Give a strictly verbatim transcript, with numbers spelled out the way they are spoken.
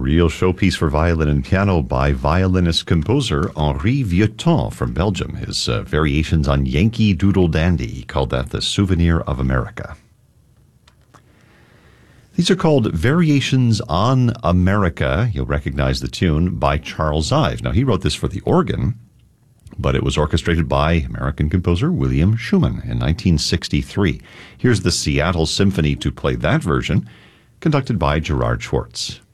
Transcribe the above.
real showpiece for violin and piano by violinist-composer Henri Vieuxtemps from Belgium. His uh, variations on Yankee Doodle Dandy. He called that the Souvenir of America. These are called Variations on America. You'll recognize the tune by Charles Ives. Now, he wrote this for the organ, but it was orchestrated by American composer William Schumann in nineteen sixty-three. Here's the Seattle Symphony to play that version, conducted by Gerard Schwartz.